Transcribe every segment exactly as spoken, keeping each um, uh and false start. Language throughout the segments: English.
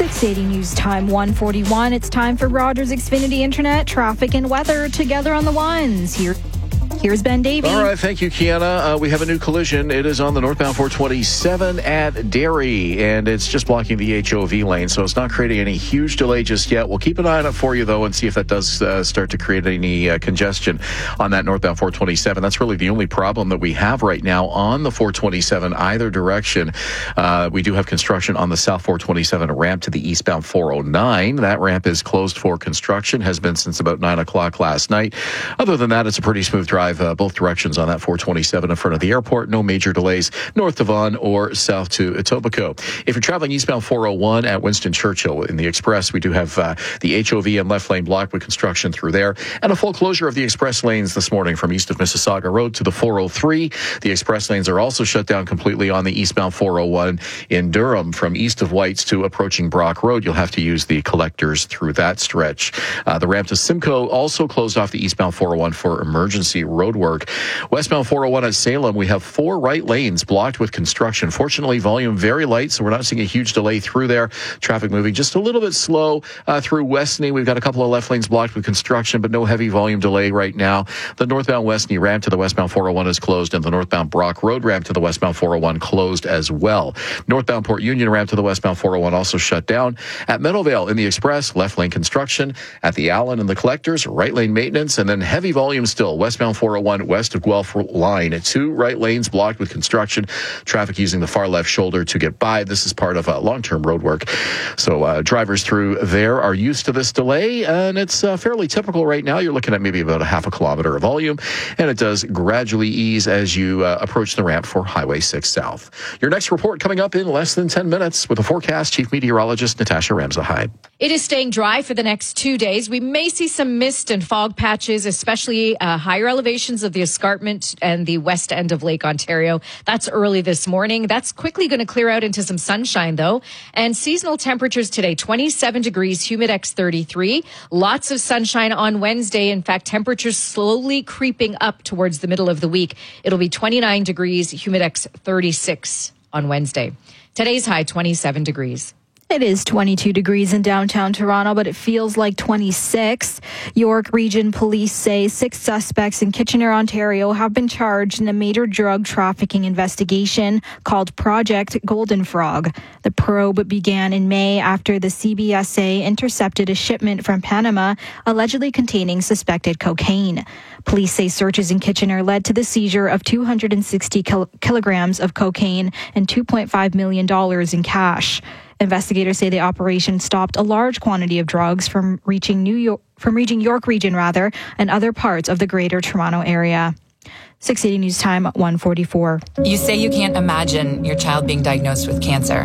six eighty News Time one forty-one. It's time for Rogers Xfinity Internet, traffic and weather together on the ones. Here, here's Ben Davey. All right, thank you, Kiana. Uh, we have a new collision. It is on the northbound four twenty-seven at Derry, and it's just blocking the H O V lane, so it's not creating any huge delay just yet. We'll keep an eye on it for you, though, and see if that does uh, start to create any uh, congestion on that northbound four twenty-seven. That's really the only problem that we have right now on the four twenty-seven, either direction. Uh, we do have construction on the south four twenty-seven ramp to the eastbound four oh nine. That ramp is closed for construction, has been since about nine o'clock last night. Other than that, it's a pretty smooth drive uh, both directions on that four twenty-seven in front of the airport. No major delays north to Vaughan or south to Etobicoke. If you're traveling eastbound four oh one at Winston Churchill in the express, we do have uh, the H O V and left lane blocked with construction through there, and a full closure of the express lanes this morning from east of Mississauga Road to the four oh three. The express lanes are also shut down completely on the eastbound four oh one in Durham from east of Whites to approaching Brock Road. You'll have to use the collectors through that stretch. Uh, the ramp to Simcoe also closed off the eastbound four oh one for emergency road work. Westbound four oh one at Salem, we have four right lanes blocked with construction. Fortunately, volume very light, so we're not seeing a huge delay through there. Traffic moving just a little bit slow uh, through Westney. We've got a couple of left lanes blocked with construction, but no heavy volume delay right now. The northbound Westney ramp to the westbound four oh one is closed, and the northbound Brock Road ramp to the westbound four oh one closed as well. Northbound Port Union ramp to the westbound four oh one also shut down. At Meadowvale in the express, left lane construction. At the Allen and the collectors, right lane maintenance, and then heavy volume still. Westbound four oh one west of Guelph line. Two right lanes blocked with construction. Traffic using the far left shoulder to get by. This is part of uh, long-term road work. So uh, drivers through there are used to this delay, and it's uh, fairly typical right now. You're looking at maybe about a half a kilometer of volume, and it does gradually ease as you uh, approach the ramp for Highway six South. Your next report coming up in less than ten minutes with a forecast. Chief Meteorologist Natasha Ramsahide. It is staying dry for the next two days. We may see some mist and fog patches, especially uh, higher elevations of the escarpment and the west end of Lake Ontario. That's early this morning. That's quickly going to clear out into some sunshine, though. And seasonal temperatures today, twenty-seven degrees, Humidex thirty-three. Lots of sunshine on Wednesday. In fact, temperatures slowly creeping up towards the middle of the week. It'll be twenty-nine degrees, Humidex thirty-six on Wednesday. Today's high, twenty-seven degrees. It is twenty-two degrees in downtown Toronto, but it feels like twenty-six. York Region Police say six suspects in Kitchener, Ontario have been charged in a major drug trafficking investigation called Project Golden Frog. The probe began in May after the C B S A intercepted a shipment from Panama allegedly containing suspected cocaine. Police say searches in Kitchener led to the seizure of two hundred sixty kil- kilograms of cocaine and two point five million dollars in cash. Investigators say the operation stopped a large quantity of drugs from reaching New York, from reaching York Region rather, and other parts of the Greater Toronto Area. six eighty News Time one forty-four. You say you can't imagine your child being diagnosed with cancer,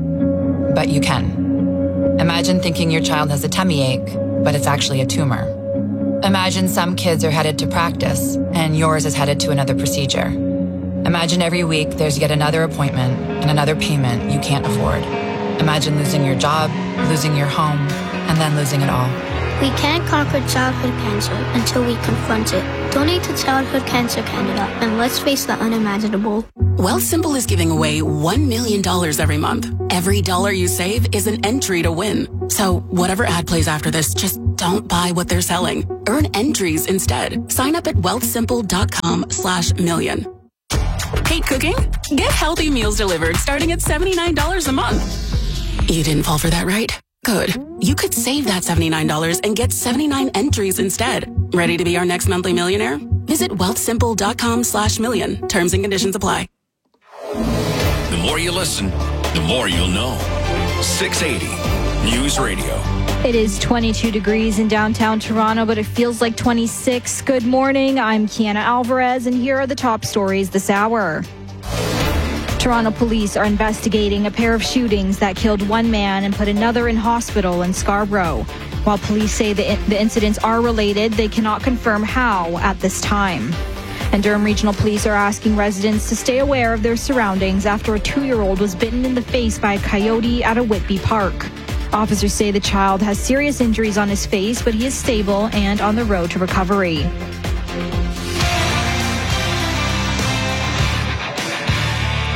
but you can. Imagine thinking your child has a tummy ache, but it's actually a tumor. Imagine some kids are headed to practice and yours is headed to another procedure. Imagine every week there's yet another appointment and another payment you can't afford. Imagine losing your job, losing your home, and then losing it all. We can't conquer childhood cancer until we confront it. Donate to Childhood Cancer Canada, and let's face the unimaginable. Wealthsimple is giving away one million dollars every month. Every dollar you save is an entry to win. So whatever ad plays after this, just don't buy what they're selling. Earn entries instead. Sign up at wealthsimple.com slash million. Hate cooking? Get healthy meals delivered starting at seventy-nine dollars a month. You didn't fall for that, right? Good. You could save that seventy-nine dollars and get seventy-nine entries instead. Ready to be our next monthly millionaire? Visit wealthsimple.com slash million. Terms and conditions apply. The more you listen, the more you'll know. six eighty News Radio. It is twenty-two degrees in downtown Toronto, but it feels like twenty-six. Good morning. I'm Kiana Alvarez, and here are the top stories this hour. Toronto police are investigating a pair of shootings that killed one man and put another in hospital in Scarborough. While police say the, the incidents are related, they cannot confirm how at this time. And Durham Regional Police are asking residents to stay aware of their surroundings after a two-year-old was bitten in the face by a coyote at a Whitby park. Officers say the child has serious injuries on his face, but he is stable and on the road to recovery.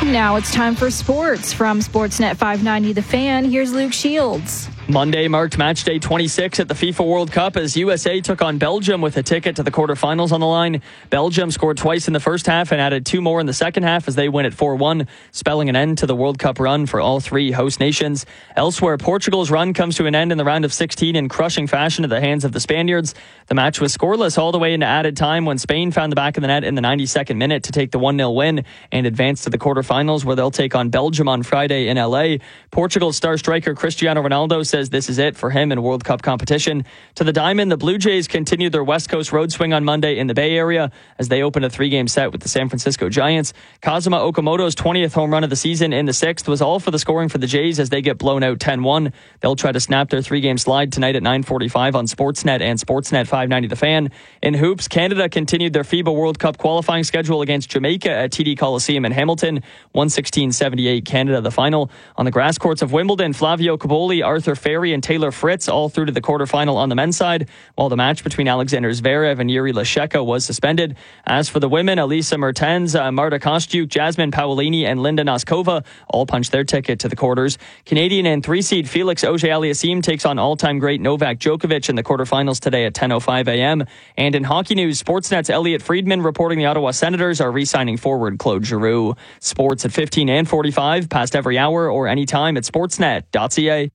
Now it's time for sports. From Sportsnet five ninety The Fan, here's Luke Shields. Monday marked match day twenty-six at the FIFA World Cup as U S A took on Belgium with a ticket to the quarterfinals on the line. Belgium scored twice in the first half and added two more in the second half as they win at four one, spelling an end to the World Cup run for all three host nations. Elsewhere, Portugal's run comes to an end in the round of sixteen in crushing fashion at the hands of the Spaniards. The match was scoreless all the way into added time when Spain found the back of the net in the ninety-second minute to take the one nil win and advance to the quarterfinals, where they'll take on Belgium on Friday in L A. Portugal's star striker Cristiano Ronaldo says this is it for him in World Cup competition. To the diamond, the Blue Jays continued their West Coast road swing on Monday in the Bay Area as they opened a three-game set with the San Francisco Giants. Kazuma Okamoto's twentieth home run of the season in the sixth was all for the scoring for the Jays as they get blown out ten one. They'll try to snap their three-game slide tonight at nine forty-five on Sportsnet and Sportsnet five ninety The Fan. In hoops, Canada continued their FIBA World Cup qualifying schedule against Jamaica at T D Coliseum in Hamilton. one sixteen seventy-eight Canada the final. On the grass courts of Wimbledon, Flavio Caboli, Arthur Ferry, and Taylor Fritz all through to the quarterfinal on the men's side, while the match between Alexander Zverev and Yuri Lasheka was suspended. As for the women, Elisa Mertens, uh, Marta Kostyuk, Jasmine Paolini, and Linda Noskova all punched their ticket to the quarters. Canadian and three-seed Felix Auger-Aliassime takes on all-time great Novak Djokovic in the quarterfinals today at ten oh five a.m. And in hockey news, Sportsnet's Elliot Friedman reporting the Ottawa Senators are re-signing forward Claude Giroux. Sports at fifteen and forty-five, past every hour or anytime at sportsnet dot c a.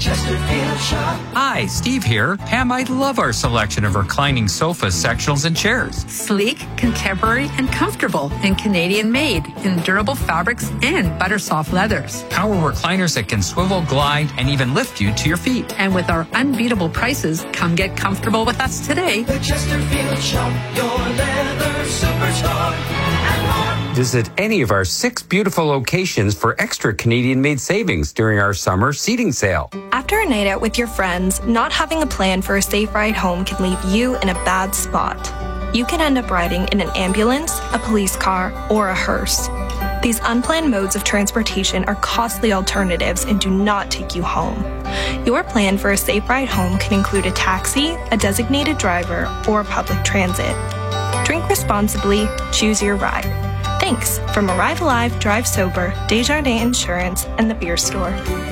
Hi, Steve here. Pam, I love our selection of reclining sofas, sectionals, and chairs. Sleek, contemporary, and comfortable, and Canadian made in durable fabrics and butter soft leathers. Power recliners that can swivel, glide, and even lift you to your feet. And with our unbeatable prices, come get comfortable with us today. The Chesterfield Shop, your leather superstore, and more. Visit any of our six beautiful locations for extra Canadian-made savings during our summer seating sale. After a night out with your friends, not having a plan for a safe ride home can leave you in a bad spot. You can end up riding in an ambulance, a police car, or a hearse. These unplanned modes of transportation are costly alternatives and do not take you home. Your plan for a safe ride home can include a taxi, a designated driver, or public transit. Drink responsibly, choose your ride. Thanks from Arrive Alive, Drive Sober, Desjardins Insurance, and the Beer Store.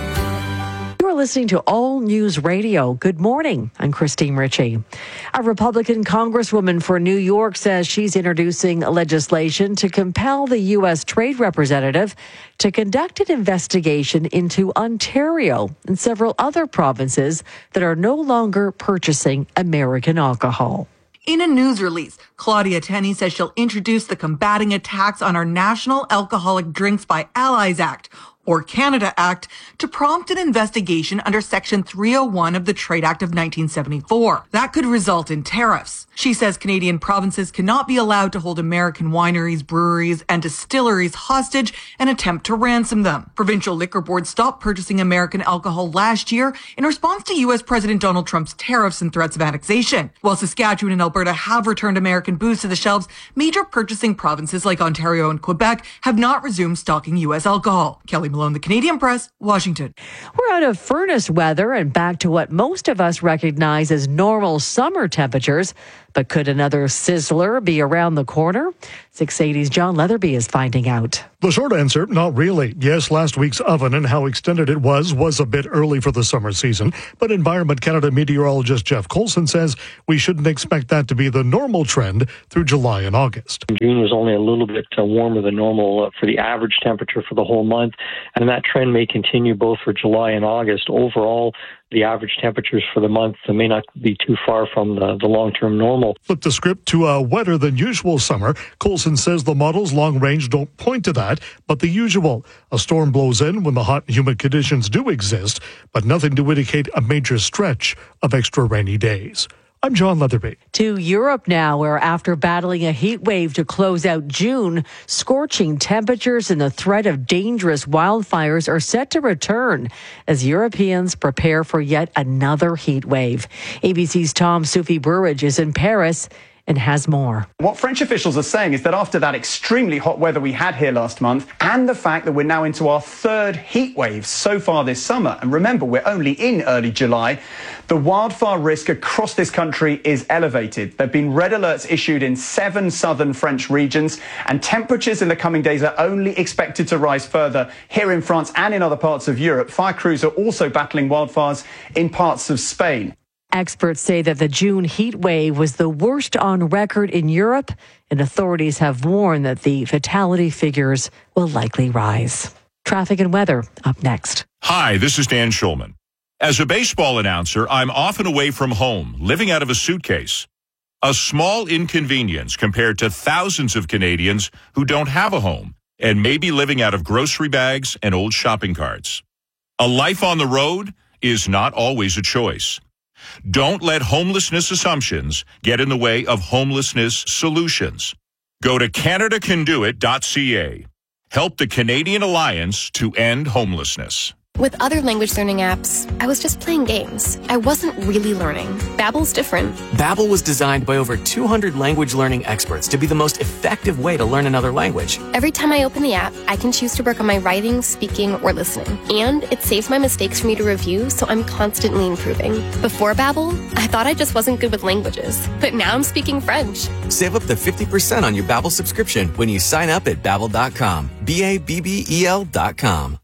You are listening to All News Radio. Good morning. I'm Christine Ritchie. A Republican congresswoman for New York says she's introducing legislation to compel the U S Trade Representative to conduct an investigation into Ontario and several other provinces that are no longer purchasing American alcohol. In a news release, Claudia Tenney says she'll introduce the Combating Attacks on Our National Alcoholic Drinks by Allies Act, or Canada Act, to prompt an investigation under Section three oh one of the Trade Act of nineteen seventy-four. That could result in tariffs. She says Canadian provinces cannot be allowed to hold American wineries, breweries, and distilleries hostage and attempt to ransom them. Provincial liquor boards stopped purchasing American alcohol last year in response to U S President Donald Trump's tariffs and threats of annexation. While Saskatchewan and Alberta have returned American booze to the shelves, major purchasing provinces like Ontario and Quebec have not resumed stocking U S alcohol. Kelly Malone, The Canadian Press, Washington. We're out of furnace weather and back to what most of us recognize as normal summer temperatures. But could another sizzler be around the corner? six eighty's John Leatherby is finding out. The short answer, not really. Yes, last week's oven and how extended it was was a bit early for the summer season. But Environment Canada meteorologist Jeff Colson says we shouldn't expect that to be the normal trend through July and August. June was only a little bit uh, warmer than normal uh, for the average temperature for the whole month. And that trend may continue both for July and August. Overall, the average temperatures for the month may not be too far from the, the long-term normal. Flip the script to a wetter than usual summer. Colson says the models long range don't point to that, but the usual. A storm blows in when the hot and humid conditions do exist, but nothing to indicate a major stretch of extra rainy days. I'm John Leatherby. To Europe now, where after battling a heat wave to close out June, scorching temperatures and the threat of dangerous wildfires are set to return as Europeans prepare for yet another heat wave. A B C's Tom Soufi Burridge is in Paris. and has more. What French officials are saying is that after that extremely hot weather we had here last month, and the fact that we're now into our third heat wave so far this summer, and remember, we're only in early July, the wildfire risk across this country is elevated. There have been red alerts issued in seven southern French regions, and temperatures in the coming days are only expected to rise further here in France and in other parts of Europe. Fire crews are also battling wildfires in parts of Spain. Experts say that the June heat wave was the worst on record in Europe, and authorities have warned that the fatality figures will likely rise. Traffic and weather up next. Hi, this is Dan Schulman. As a baseball announcer, I'm often away from home, living out of a suitcase. A small inconvenience compared to thousands of Canadians who don't have a home and may be living out of grocery bags and old shopping carts. A life on the road is not always a choice. Don't let homelessness assumptions get in the way of homelessness solutions. Go to Canada Can Do It dot C A. Help the Canadian Alliance to end homelessness. With other language learning apps, I was just playing games. I wasn't really learning. Babbel's different. Babbel was designed by over two hundred language learning experts to be the most effective way to learn another language. Every time I open the app, I can choose to work on my writing, speaking, or listening. And it saves my mistakes for me to review, so I'm constantly improving. Before Babbel, I thought I just wasn't good with languages. But now I'm speaking French. Save up to fifty percent on your Babbel subscription when you sign up at babbel dot com. B A B B E L dot com.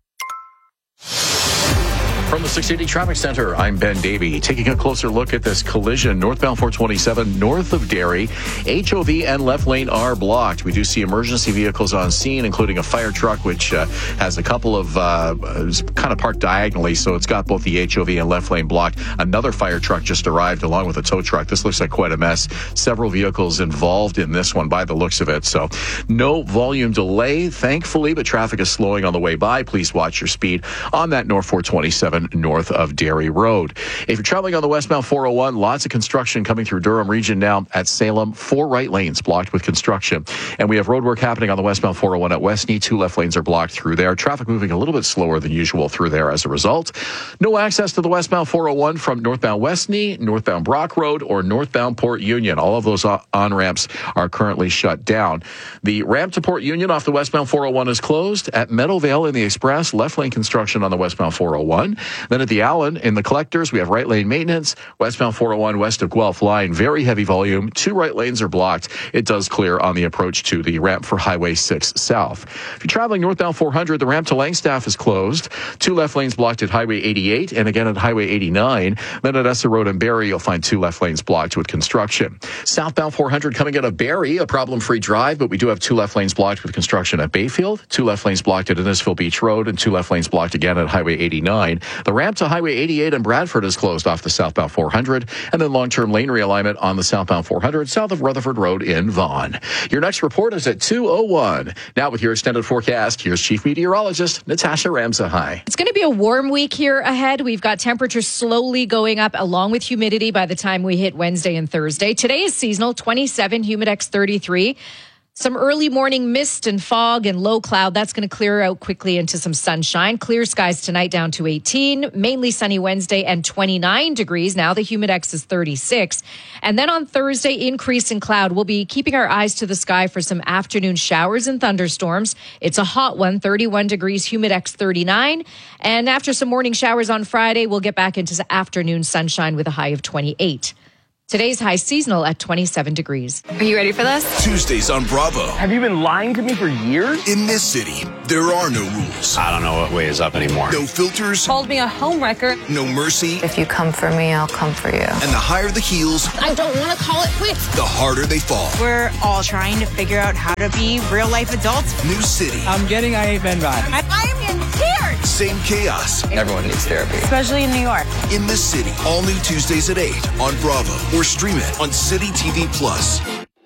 From the six eighty Traffic Center, I'm Ben Davey, taking a closer look at this collision northbound four twenty-seven north of Derry. H O V and left lane are blocked. We do see emergency vehicles on scene, including a fire truck, which uh, has a couple of uh, kind of parked diagonally, so it's got both the H O V and left lane blocked. Another fire truck just arrived along with a tow truck. This looks like quite a mess. Several vehicles involved in this one by the looks of it. So no volume delay, thankfully, but traffic is slowing on the way by. Please watch your speed on that North four twenty-seven north of Derry Road. If you're traveling on the westbound four oh one, lots of construction coming through Durham region now at Salem. Four right lanes blocked with construction. And we have road work happening on the westbound four oh one at Westney. Two left lanes are blocked through there. Traffic moving a little bit slower than usual through there as a result. No access to the westbound four oh one from northbound Westney, northbound Brock Road, or northbound Port Union. All of those on-ramps are currently shut down. The ramp to Port Union off the westbound four oh one is closed. At Meadowvale in the Express, left lane construction on the westbound four oh one. Then at the Allen in the Collectors, we have right lane maintenance. Westbound four oh one west of Guelph line, very heavy volume. Two right lanes are blocked. It does clear on the approach to the ramp for Highway six South. If you're traveling northbound four hundred, the ramp to Langstaff is closed. Two left lanes blocked at Highway eighty-eight and again at Highway eighty-nine. Then at Essa Road and Barrie, you'll find two left lanes blocked with construction. Southbound four hundred coming out of Barrie, a problem-free drive, but we do have two left lanes blocked with construction at Bayfield, two left lanes blocked at Innisfil Beach Road, and two left lanes blocked again at Highway eighty-nine. The ramp to Highway eighty-eight in Bradford is closed off the southbound four hundred, and then long-term lane realignment on the southbound four hundred south of Rutherford Road in Vaughan. Your next report is at two oh one. Now with your extended forecast, here's Chief Meteorologist Natasha Ramsahai. It's going to be a warm week here ahead. We've got temperatures slowly going up along with humidity by the time we hit Wednesday and Thursday. Today is seasonal, twenty-seven, Humidex thirty-three. Some early morning mist and fog and low cloud. That's going to clear out quickly into some sunshine. Clear skies tonight down to eighteen. Mainly sunny Wednesday and twenty-nine degrees. Now the Humidex is thirty-six. And then on Thursday, increase in cloud. We'll be keeping our eyes to the sky for some afternoon showers and thunderstorms. It's a hot one, thirty-one degrees, Humidex thirty-nine. And after some morning showers on Friday, we'll get back into afternoon sunshine with a high of twenty-eight. Today's high seasonal at twenty-seven degrees. Are you ready for this? Tuesdays on Bravo. Have you been lying to me for years? In this city, there are no rules. I don't know what way is up anymore. No filters. Called me a homewrecker. No mercy. If you come for me, I'll come for you. And the higher the heels, I don't want to call it quits. the harder they fall. We're all trying to figure out how to be real-life adults. New city. I'm getting I Ain't Ben vibes. I, I am in tears. Same chaos. Everyone needs therapy. Especially in New York. In this city. All new Tuesdays at eight on Bravo. Or stream it on City T V Plus.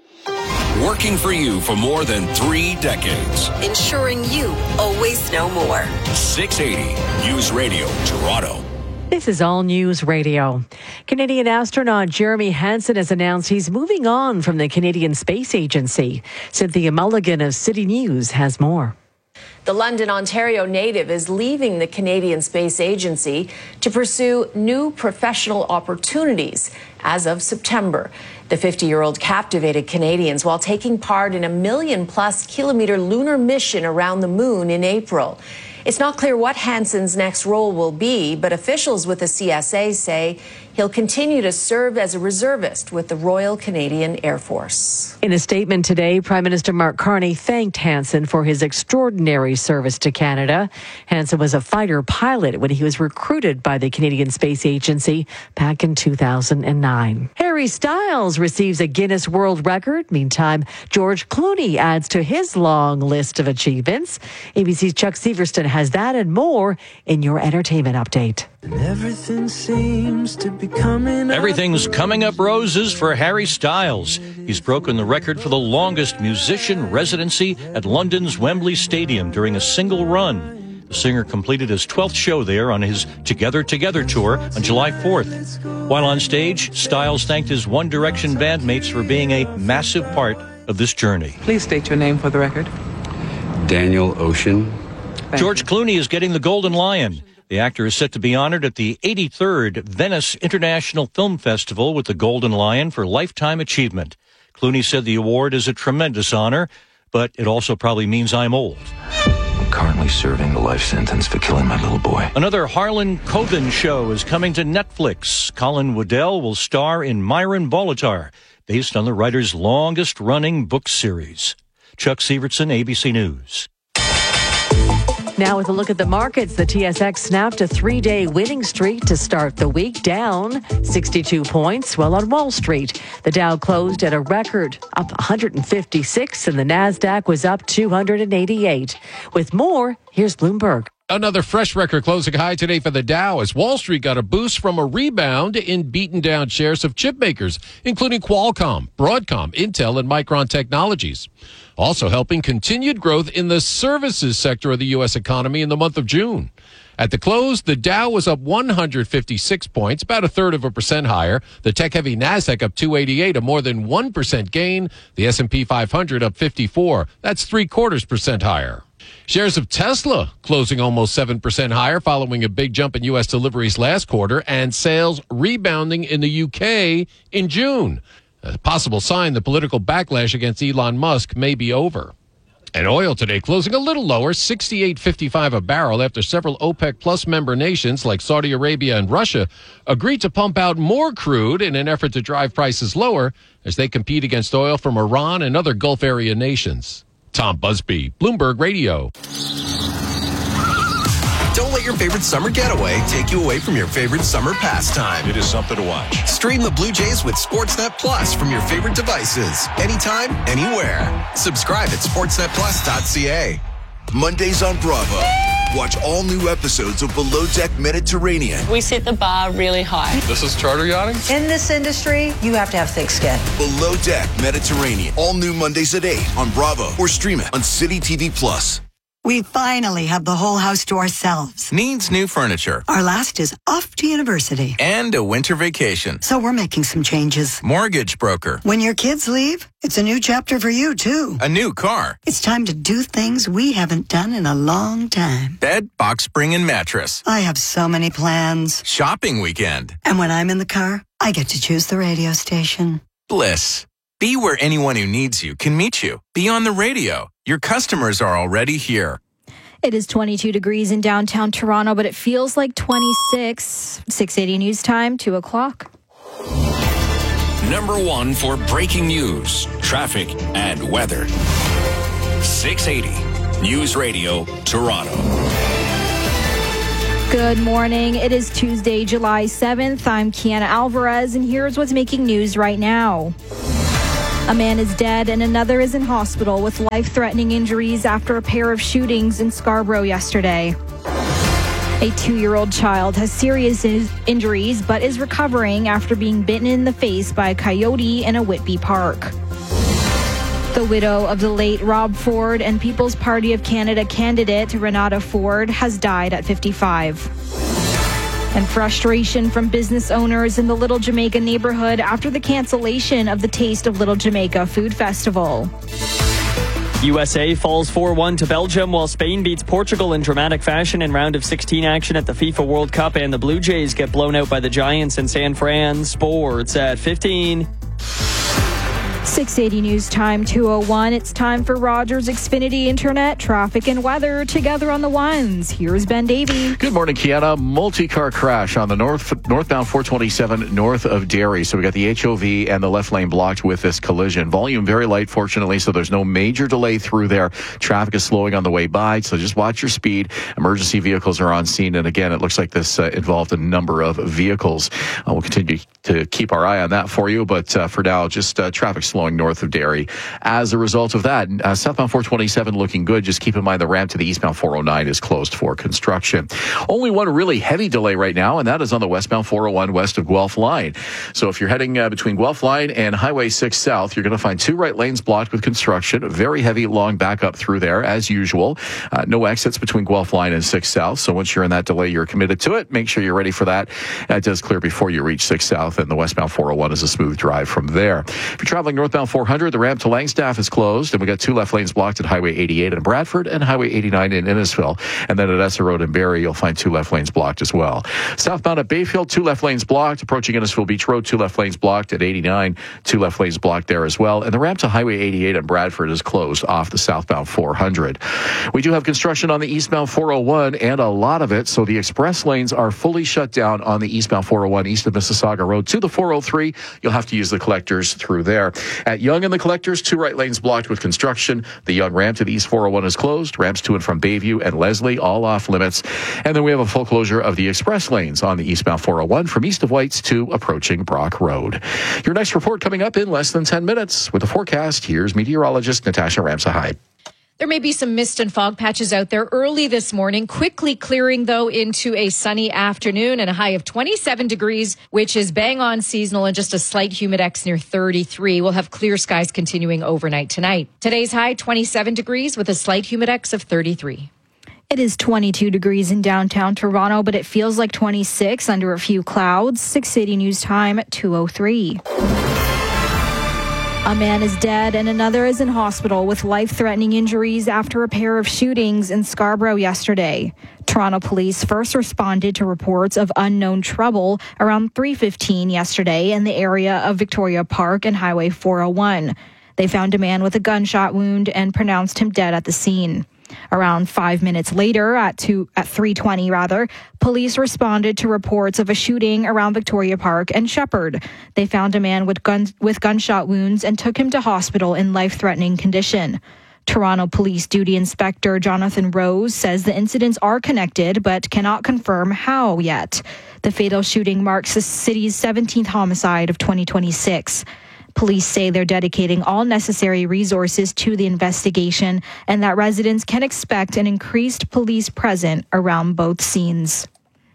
Working for you for more than three decades. Ensuring you always know more. six eighty News Radio, Toronto. This is All News Radio. Canadian astronaut Jeremy Hansen has announced he's moving on from the Canadian Space Agency. Cynthia Mulligan of City News has more. The London, Ontario native is leaving the Canadian Space Agency to pursue new professional opportunities as of September. The fifty-year-old captivated Canadians while taking part in a million-plus kilometer lunar mission around the moon in April. It's not clear what Hanson's next role will be, but officials with the C S A say he'll continue to serve as a reservist with the Royal Canadian Air Force. In a statement today, Prime Minister Mark Carney thanked Hanson for his extraordinary service to Canada. Hanson was a fighter pilot when he was recruited by the Canadian Space Agency back in two thousand nine. Harry Styles receives a Guinness World Record. Meantime, George Clooney adds to his long list of achievements. A B C's Chuck Severston has that and more in your entertainment update. Everything seems to be coming up. Everything's coming up roses for Harry Styles. He's broken the record for the longest musician residency at London's Wembley Stadium during a single run. The singer completed his twelfth show there on his Together Together tour on July fourth. While on stage, Styles thanked his One Direction bandmates for being a massive part of this journey. Please state your name for the record. Daniel Ocean. Thank George you. Clooney is getting the Golden Lion. The actor is set to be honored at the eighty-third Venice International Film Festival with the Golden Lion for Lifetime Achievement. Clooney said the award is a tremendous honor, but it also probably means I'm old. I'm currently serving a life sentence for killing my little boy. Another Harlan Coben show is coming to Netflix. Colin Waddell will star in Myron Bolitar, based on the writer's longest-running book series. Chuck Severson, A B C News. Now with a look at the markets, the T S X snapped a three-day winning streak to start the week, down sixty-two points. While on Wall Street, the Dow closed at a record up one hundred fifty-six and the NASDAQ was up two hundred eighty-eight. With more, here's Bloomberg. Another fresh record closing high today for the Dow as Wall Street got a boost from a rebound in beaten down shares of chip makers, including Qualcomm, Broadcom, Intel, and Micron Technologies. Also helping continued growth in the services sector of the U S economy in the month of June. At the close, the Dow was up one hundred fifty-six points, about a third of a percent higher. The tech-heavy NASDAQ up two eighty-eight, a more than one percent gain. The S and P five hundred up fifty-four. That's three-quarters percent higher. Shares of Tesla closing almost seven percent higher following a big jump in U S deliveries last quarter and sales rebounding in the U K in June. A possible sign the political backlash against Elon Musk may be over. And oil today closing a little lower, sixty-eight fifty-five a barrel after several OPEC Plus member nations like Saudi Arabia and Russia agreed to pump out more crude in an effort to drive prices lower as they compete against oil from Iran and other Gulf area nations. Tom Busby, Bloomberg Radio. Don't let your favorite summer getaway take you away from your favorite summer pastime. It is something to watch. Stream the Blue Jays with Sportsnet Plus from your favorite devices, anytime, anywhere. Subscribe at sportsnet plus dot c a. Mondays on Bravo. Watch all new episodes of Below Deck Mediterranean. We set the bar really high. This is charter yachting? In this industry, you have to have thick skin. Below Deck Mediterranean. All new Mondays at eight on Bravo or stream it on City T V Plus. We finally have the whole house to ourselves. Needs new furniture. Our last is off to university. And a winter vacation. So we're making some changes. Mortgage broker. When your kids leave, it's a new chapter for you, too. A new car. It's time to do things we haven't done in a long time. Bed, box spring, and mattress. I have so many plans. Shopping weekend. And when I'm in the car, I get to choose the radio station. Bliss. Be where anyone who needs you can meet you. Be on the radio. Your customers are already here. It is twenty-two degrees in downtown Toronto, but it feels like twenty-six. six eighty News Time, two o'clock. Number one for breaking news, traffic, and weather. six eighty News Radio, Toronto. Good morning. It is Tuesday, July seventh. I'm Kiana Alvarez, and here's what's making news right now. A man is dead and another is in hospital with life-threatening injuries after a pair of shootings in Scarborough yesterday. A two-year-old child has serious injuries but is recovering after being bitten in the face by a coyote in a Whitby park. The widow of the late Rob Ford and People's Party of Canada candidate Renata Ford has died at fifty-five. And frustration from business owners in the Little Jamaica neighborhood after the cancellation of the Taste of Little Jamaica Food Festival. U S A falls four one to Belgium, while Spain beats Portugal in dramatic fashion in round of sixteen action at the FIFA World Cup, and the Blue Jays get blown out by the Giants in San Fran. Sports at fifteen. six eighty News Time two oh one. It's time for Rogers Xfinity Internet, traffic and weather together on the ones. Here's Ben Davey. Good morning, Kiana. Multi-car crash on the north northbound four twenty-seven north of Derry. So we got the H O V and the left lane blocked with this collision. Volume very light, fortunately, so there's no major delay through there. Traffic is slowing on the way by, so just watch your speed. Emergency vehicles are on scene, and again, it looks like this uh, involved a number of vehicles. Uh, we'll continue to keep our eye on that for you, but uh, for now, just uh, traffic slowing north of Derry. As a result of that, uh, southbound four twenty-seven looking good. Just keep in mind the ramp to the eastbound four oh nine is closed for construction. Only one really heavy delay right now, and that is on the westbound four oh one west of Guelph Line. So if you're heading uh, between Guelph Line and Highway six South, you're going to find two right lanes blocked with construction. Very heavy, long backup through there, as usual. Uh, no exits between Guelph Line and six South. So once you're in that delay, you're committed to it. Make sure you're ready for that. That does clear before you reach six South, and the westbound four oh one is a smooth drive from there. If you're traveling northbound four hundred, the ramp to Langstaff is closed, and we got two left lanes blocked at Highway eighty-eight in Bradford and Highway eighty-nine in Innisfil. And then at Essa Road in Barrie, you'll find two left lanes blocked as well. Southbound at Bayfield, two left lanes blocked. Approaching Innisfil Beach Road, two left lanes blocked at eighty-nine, two left lanes blocked there as well. And the ramp to Highway eighty-eight in Bradford is closed off the southbound four hundred. We do have construction on the eastbound four oh one, and a lot of it, so the express lanes are fully shut down on the eastbound four oh one east of Mississauga Road to the four oh three. You'll have to use the collectors through there. At Yonge and the collectors, two right lanes blocked with construction. The Yonge ramp to the east four oh one is closed. Ramps to and from Bayview and Leslie all off limits. And then we have a full closure of the express lanes on the eastbound four oh one from east of Whites to approaching Brock Road. Your next report coming up in less than ten minutes. With the forecast, here's meteorologist Natasha Ramsahide. There may be some mist and fog patches out there early this morning, quickly clearing, though, into a sunny afternoon and a high of twenty-seven degrees, which is bang on seasonal, and just a slight humidex near thirty-three. We'll have clear skies continuing overnight tonight. Today's high, twenty-seven degrees with a slight humidex of thirty-three. It is twenty-two degrees in downtown Toronto, but it feels like twenty-six under a few clouds. six eighty News Time at two oh three. A man is dead and another is in hospital with life-threatening injuries after a pair of shootings in Scarborough yesterday. Toronto police first responded to reports of unknown trouble around three fifteen yesterday in the area of Victoria Park and Highway four oh one. They found a man with a gunshot wound and pronounced him dead at the scene. Around five minutes later, at two at three twenty rather, police responded to reports of a shooting around Victoria Park and Shepherd. They found a man with gun with gunshot wounds and took him to hospital in life-threatening condition. Toronto Police Duty Inspector Jonathan Rose says the incidents are connected but cannot confirm how yet. The fatal shooting marks the city's seventeenth homicide of twenty twenty-six. Police say they're dedicating all necessary resources to the investigation and that residents can expect an increased police presence around both scenes.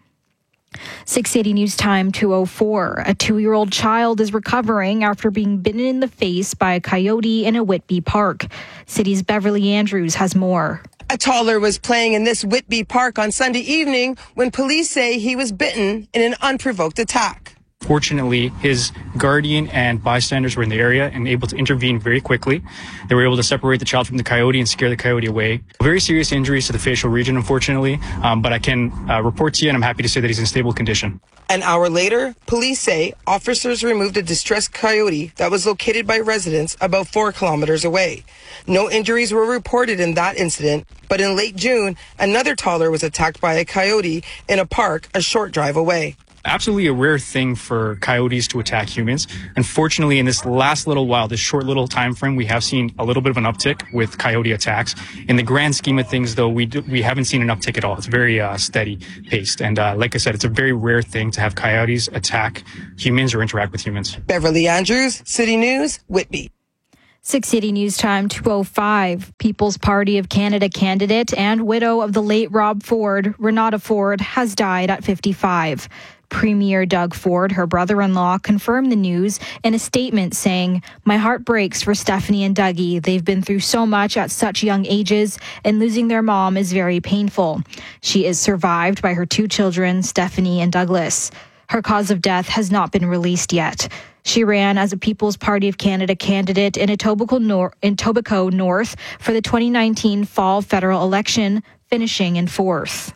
six eighty News Time two oh four. A two-year-old child is recovering after being bitten in the face by a coyote in a Whitby park. City's Beverly Andrews has more. A toddler was playing in this Whitby park on Sunday evening when police say he was bitten in an unprovoked attack. Fortunately, his guardian and bystanders were in the area and able to intervene very quickly. They were able to separate the child from the coyote and scare the coyote away. Very serious injuries to the facial region, unfortunately, um, but I can uh, report to you, and I'm happy to say that he's in stable condition. An hour later, police say officers removed a distressed coyote that was located by residents about four kilometers away. No injuries were reported in that incident, but in late June, another toddler was attacked by a coyote in a park a short drive away. Absolutely a rare thing for coyotes to attack humans. Unfortunately, in this last little while, this short little time frame, we have seen a little bit of an uptick with coyote attacks. In the grand scheme of things, though, we do, we haven't seen an uptick at all. It's very uh, steady paced. And uh, like I said, it's a very rare thing to have coyotes attack humans or interact with humans. Beverly Andrews, City News, Whitby. six eighty News Time two oh five. People's Party of Canada candidate and widow of the late Rob Ford, Renata Ford, has died at fifty-five. Premier Doug Ford, her brother-in-law, confirmed the news in a statement saying, "My heart breaks for Stephanie and Dougie. They've been through so much at such young ages, and losing their mom is very painful." She is survived by her two children, Stephanie and Douglas. Her cause of death has not been released yet. She ran as a People's Party of Canada candidate in Etobicoke, Nor- in Etobicoke North for the twenty nineteen fall federal election, finishing in fourth.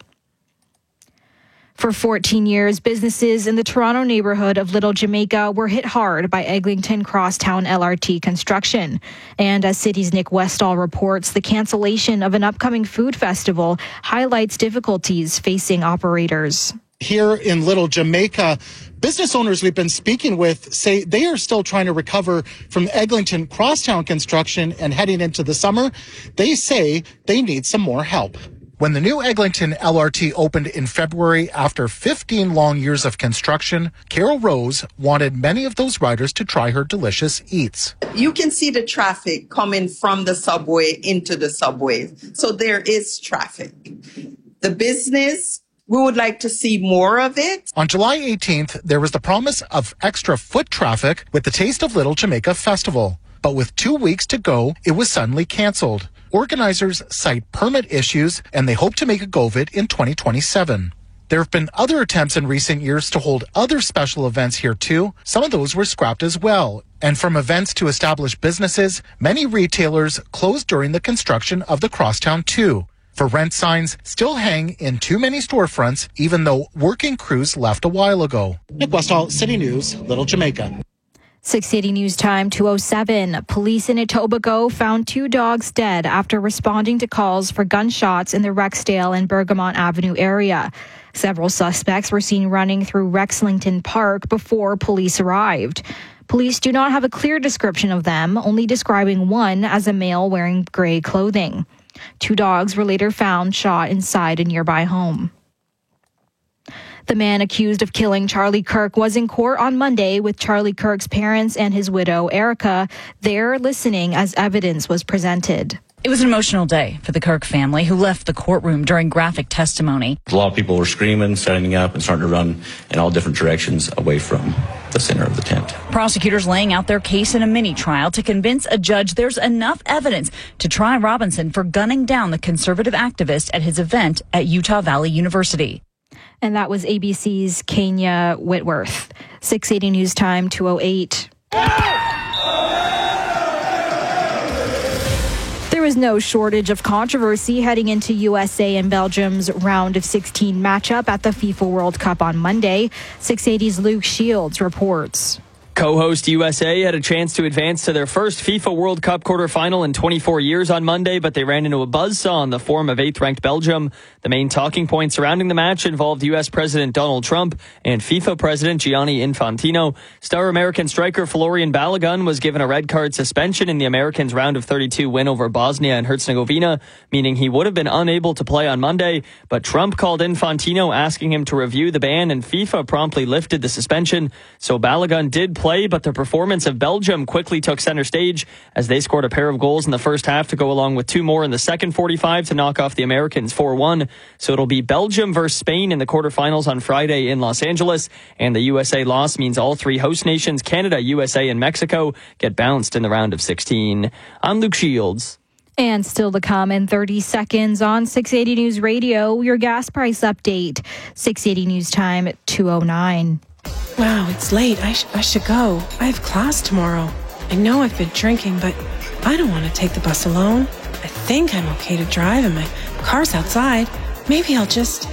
For fourteen years, businesses in the Toronto neighborhood of Little Jamaica were hit hard by Eglinton Crosstown L R T construction. And as City's Nick Westall reports, the cancellation of an upcoming food festival highlights difficulties facing operators. Here in Little Jamaica, business owners we've been speaking with say they are still trying to recover from Eglinton Crosstown construction, and heading into the summer, they say they need some more help. When the new Eglinton L R T opened in February after fifteen long years of construction, Carol Rose wanted many of those riders to try her delicious eats. You can see the traffic coming from the subway into the subway. So there is traffic. The business, we would like to see more of it. On July eighteenth, there was the promise of extra foot traffic with the Taste of Little Jamaica Festival. But with two weeks to go, it was suddenly canceled. Organizers cite permit issues, and they hope to make a go of it in twenty twenty-seven. There have been other attempts in recent years to hold other special events here too. Some of those were scrapped as well. And from events to established businesses, many retailers closed during the construction of the Crosstown two. For rent signs still hang in too many storefronts, even though working crews left a while ago. Nick Westall, City News, Little Jamaica. six eighty News Time two oh seven. Police in Etobicoke found two dogs dead after responding to calls for gunshots in the Rexdale and Bergamont Avenue area. Several suspects were seen running through Rexlington Park before police arrived. Police do not have a clear description of them, only describing one as a male wearing gray clothing. Two dogs were later found shot inside a nearby home. The man accused of killing Charlie Kirk was in court on Monday with Charlie Kirk's parents and his widow, Erica, there listening as evidence was presented. It was an emotional day for the Kirk family, who left the courtroom during graphic testimony. A lot of people were screaming, standing up, and starting to run in all different directions away from the center of the tent. Prosecutors laying out their case in a mini trial to convince a judge there's enough evidence to try Robinson for gunning down the conservative activist at his event at Utah Valley University. And that was A B C's Kenya Whitworth. six eighty News Time two oh eight. There was no shortage of controversy heading into U S A and Belgium's round of sixteen matchup at the FIFA World Cup on Monday. six eighty's Luke Shields reports. Co-host U S A had a chance to advance to their first FIFA World Cup quarterfinal in twenty-four years on Monday, but they ran into a buzzsaw in the form of eighth-ranked Belgium. The main talking point surrounding the match involved U S President Donald Trump and FIFA President Gianni Infantino. Star American striker Florian Balogun was given a red card suspension in the Americans' round of thirty-two win over Bosnia and Herzegovina, meaning he would have been unable to play on Monday. But Trump called Infantino asking him to review the ban, and FIFA promptly lifted the suspension. So Balogun did play. Play, but the performance of Belgium quickly took center stage as they scored a pair of goals in the first half to go along with two more in the second forty-five to knock off the Americans four one. So it'll be Belgium versus Spain in the quarterfinals on Friday in Los Angeles, and the U S A loss means all three host nations, Canada, U S A, and Mexico, get bounced in the round of sixteen. I'm Luke Shields. And still to come in thirty seconds on six eighty News Radio, your gas price update. six eighty News Time at two oh nine. Wow, it's late. I, sh- I should go. I have class tomorrow. I know I've been drinking, but I don't want to take the bus alone. I think I'm okay to drive and my car's outside. Maybe I'll just...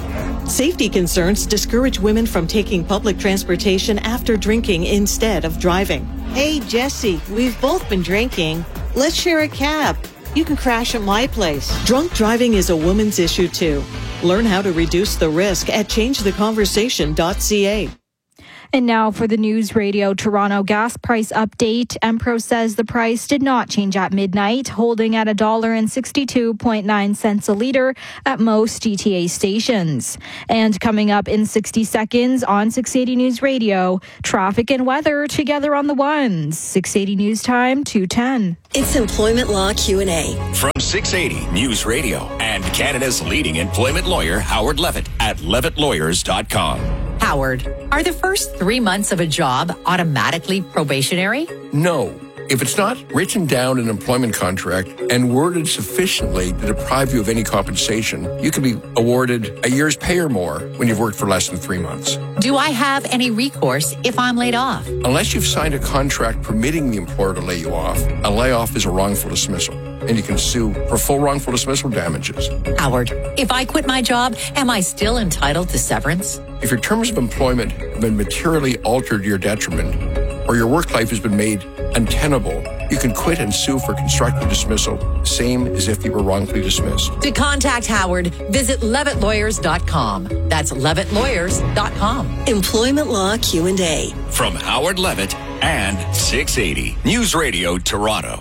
Safety concerns discourage women from taking public transportation after drinking instead of driving. Hey, Jesse, we've both been drinking. Let's share a cab. You can crash at my place. Drunk driving is a woman's issue, too. Learn how to reduce the risk at change the conversation dot c a. And now for the News Radio Toronto gas price update. Empro says the price did not change at midnight, holding at one dollar and sixty-two point nine cents a litre at most G T A stations. And coming up in sixty seconds on six eighty News Radio, traffic and weather together on the ones. six eighty News Time, two ten. It's Employment Law Q and A. From six eighty News Radio and Canada's leading employment lawyer, Howard Levitt at levitt lawyers dot com. Howard, are the first three months of a job automatically probationary? No. If it's not written down in an employment contract and worded sufficiently to deprive you of any compensation, you can be awarded a year's pay or more when you've worked for less than three months. Do I have any recourse if I'm laid off? Unless you've signed a contract permitting the employer to lay you off, a layoff is a wrongful dismissal, and you can sue for full wrongful dismissal damages. Howard, if I quit my job, am I still entitled to severance? If your terms of employment have been materially altered to your detriment, or your work life has been made untenable, you can quit and sue for constructive dismissal, same as if you were wrongfully dismissed. To contact Howard, visit levitt lawyers dot com. That's levitt lawyers dot com. Employment Law Q and A. From Howard Levitt and six eighty News Radio Toronto.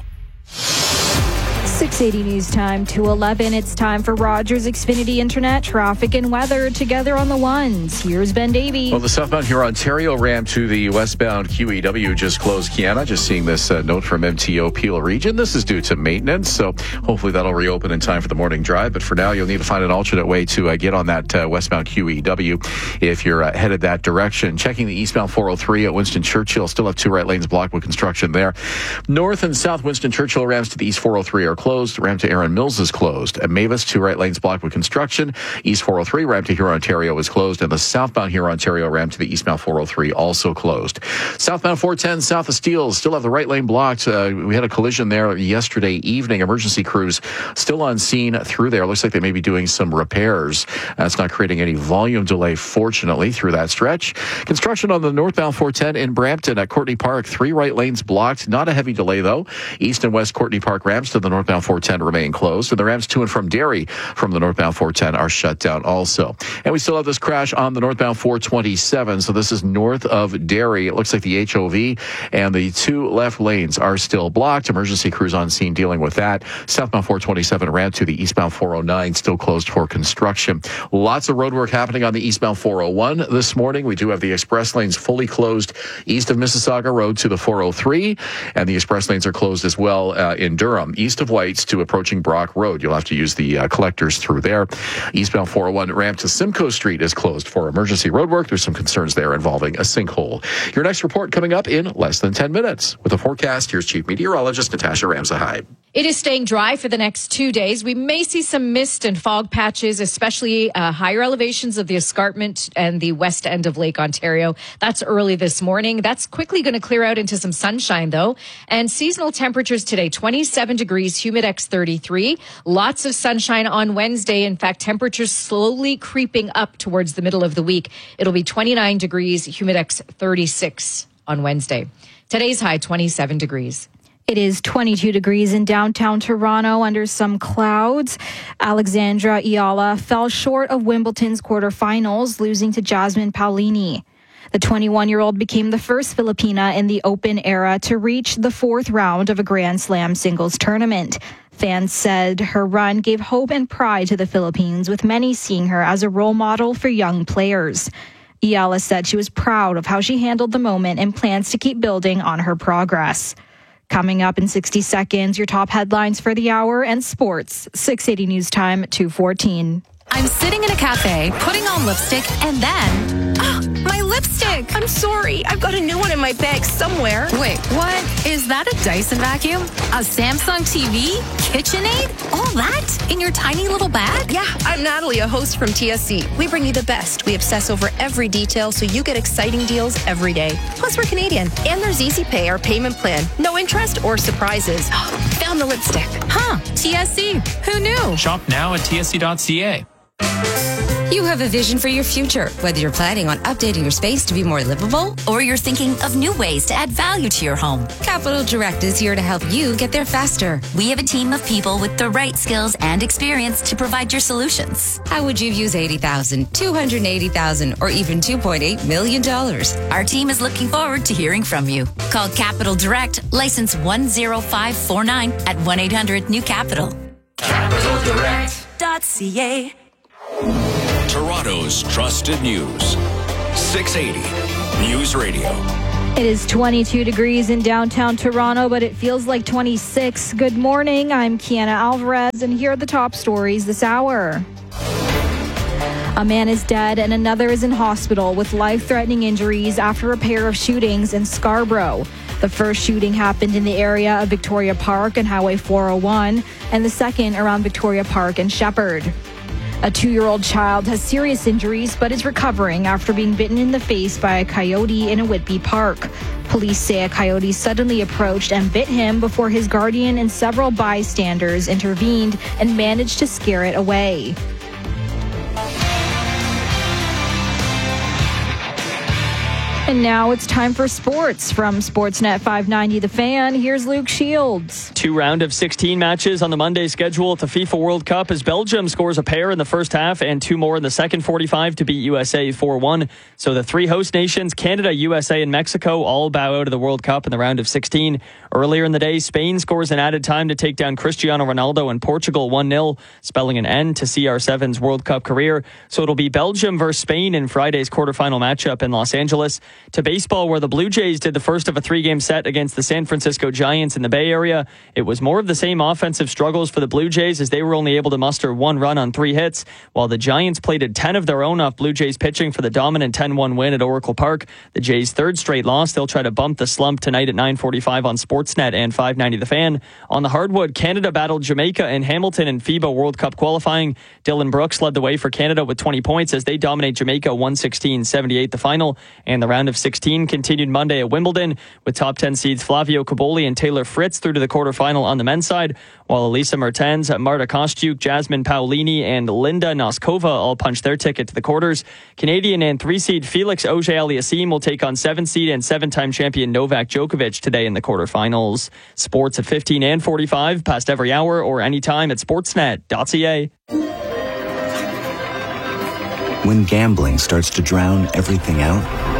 six eighty News Time to eleven. It's time for Rogers Xfinity Internet traffic and weather together on the ones. Here's Ben Davey. Well, the southbound Huron Ontario ramp to the westbound Q E W just closed. Kiana, just seeing this uh, note from M T O Peel Region. This is due to maintenance, so hopefully that'll reopen in time for the morning drive. But for now, you'll need to find an alternate way to uh, get on that uh, westbound Q E W if you're uh, headed that direction. Checking the eastbound four oh three at Winston Churchill. Still have two right lanes blocked with construction there. North and south Winston Churchill ramps to the east four oh three are closed. Ramp to Erin Mills is closed. At Mavis, two right lanes blocked with construction. East four oh three ramp to Huron Ontario is closed, and the southbound Huron Ontario ramp to the eastbound four oh three also closed. Southbound four ten south of Steeles still have the right lane blocked. Uh, we had a collision there yesterday evening. Emergency crews still on scene through there. Looks like they may be doing some repairs. That's not creating any volume delay, fortunately, through that stretch. Construction on the northbound four ten in Brampton at Courtney Park. Three right lanes blocked. Not a heavy delay, though. East and west Courtney Park ramps to the northbound four ten remain closed, and the ramps to and from Derry from the northbound four ten are shut down also. And we still have this crash on the northbound four twenty-seven, so this is north of Derry. It looks like the H O V and the two left lanes are still blocked. Emergency crews on scene dealing with that. Southbound four twenty-seven ramp to the eastbound four oh nine still closed for construction. Lots of road work happening on the eastbound four oh one this morning. We do have the express lanes fully closed east of Mississauga Road to the four oh three, and the express lanes are closed as well uh, in Durham, east of Whites to approaching Brock Road. You'll have to use the uh, collectors through there. Eastbound four oh one ramp to Simcoe Street is closed for emergency road work. There's some concerns there involving a sinkhole. Your next report coming up in less than ten minutes. With a forecast, here's Chief Meteorologist Natasha Ramsahide. It is staying dry for the next two days. We may see some mist and fog patches, especially uh, higher elevations of the escarpment and the west end of Lake Ontario. That's early this morning. That's quickly going to clear out into some sunshine, though. And seasonal temperatures today, twenty-seven degrees, Humidex thirty-three. Lots of sunshine on Wednesday. In fact, temperatures slowly creeping up towards the middle of the week. It'll be twenty-nine degrees, Humidex thirty-six on Wednesday. Today's high, twenty-seven degrees. It is twenty-two degrees in downtown Toronto under some clouds. Alexandra Iala fell short of Wimbledon's quarterfinals, losing to Jasmine Paolini. The twenty-one-year-old became the first Filipina in the Open era to reach the fourth round of a Grand Slam singles tournament. Fans said her run gave hope and pride to the Philippines, with many seeing her as a role model for young players. Iala said she was proud of how she handled the moment and plans to keep building on her progress. Coming up in sixty seconds, your top headlines for the hour and sports. six eighty News Time, two fourteen. I'm sitting in a cafe, putting on lipstick, and then... Oh, my lipstick! I'm sorry. I've got a new one in my bag somewhere. Wait, what? Is that a Dyson vacuum? A Samsung T V? KitchenAid? All that? In your tiny little bag? Yeah, I'm Natalie, a host from T S C. We bring you the best. We obsess over every detail so you get exciting deals every day. Plus, we're Canadian. And there's Easy Pay, our payment plan. No interest or surprises. Found the lipstick. Huh, T S C. Who knew? Shop now at T S C dot C A. You have a vision for your future, whether you're planning on updating your space to be more livable or you're thinking of new ways to add value to your home. Capital Direct is here to help you get there faster. We have a team of people with the right skills and experience to provide your solutions. How would you use eighty thousand dollars, two hundred eighty thousand dollars, or even two point eight million dollars? Our team is looking forward to hearing from you. Call Capital Direct, license one zero five four nine at one eight hundred new capital. Capital Direct dot C A. Toronto's trusted news. six eighty News Radio. It is twenty-two degrees in downtown Toronto, but it feels like twenty-six. Good morning. I'm Kiana Alvarez, and here are the top stories this hour. A man is dead and another is in hospital with life-threatening injuries after a pair of shootings in Scarborough. The first shooting happened in the area of Victoria Park and Highway four oh one, and the second around Victoria Park and Shepherd. A two-year-old child has serious injuries but is recovering after being bitten in the face by a coyote in a Whitby park. Police say a coyote suddenly approached and bit him before his guardian and several bystanders intervened and managed to scare it away. And now it's time for sports. From Sportsnet five ninety The Fan, here's Luke Shields. Two round of sixteen matches on the Monday schedule at the FIFA World Cup as Belgium scores a pair in the first half and two more in the second forty-five to beat U S A four one. So the three host nations, Canada, U S A, and Mexico, all bow out of the World Cup in the round of sixteen. Earlier in the day, Spain scores an added time to take down Cristiano Ronaldo and Portugal one nil, spelling an end to C R seven's World Cup career. So it'll be Belgium versus Spain in Friday's quarterfinal matchup in Los Angeles. To baseball, where the Blue Jays did the first of a three-game set against the San Francisco Giants in the Bay Area. It was more of the same offensive struggles for the Blue Jays as they were only able to muster one run on three hits, while the Giants plated ten of their own off Blue Jays pitching for the dominant ten one win at Oracle Park. The Jays' third straight loss. They'll try to bump the slump tonight at nine forty-five on Sportsnet and five ninety The Fan. On the hardwood, Canada battled Jamaica and Hamilton in FIBA World Cup qualifying. Dylan Brooks led the way for Canada with twenty points as they dominate Jamaica one sixteen seventy-eight the final. And the round of sixteen continued Monday at Wimbledon with top ten seeds Flavio Cobolli and Taylor Fritz through to the quarterfinal on the men's side, while Elisa Mertens, Marta Kostyuk, Jasmine Paolini, and Linda Noskova all punched their ticket to the quarters. Canadian and three-seed Felix Auger-Aliassime will take on seven-seed and seven-time champion Novak Djokovic today in the quarterfinals. Sports at fifteen and forty-five, past every hour or anytime at sportsnet dot c a. When gambling starts to drown everything out,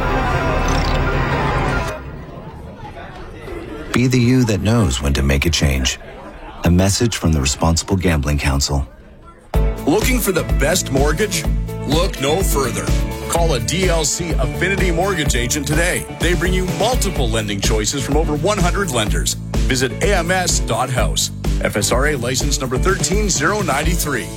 be the you that knows when to make a change. A message from the Responsible Gambling Council. Looking for the best mortgage? Look no further. Call a D L C Affinity Mortgage agent today. They bring you multiple lending choices from over one hundred lenders. Visit A M S dot house. F S R A license number one three zero nine three.